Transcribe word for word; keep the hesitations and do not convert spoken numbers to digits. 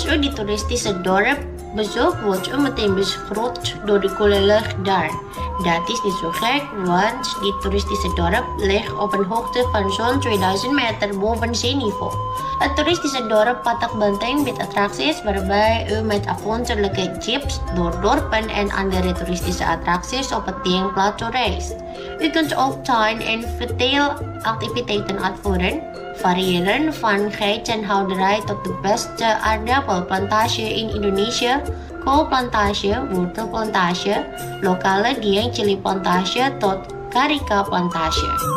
Als u die toeristische dorp bezoekt, wordt u meteen beschroefd door de koele lucht daar. Dat is niet zo gek, want die toeristische dorp ligt op een hoogte van zo'n tweeduizend meter boven zeeniveau. Het toeristische dorp Patak Benteng biedt attracties waarbij u met avontuurlijke jeeps door dorpen en andere toeristische attracties op het Dieng Plateau reist. U kunt ook tuin- en verteelactiviteiten uitvoeren, variëren van geitenhouderij tot de beste aardappelplantage in Indonesië, koolplantage, wortelplantage, lokale Dieng chili plantage tot carica plantage.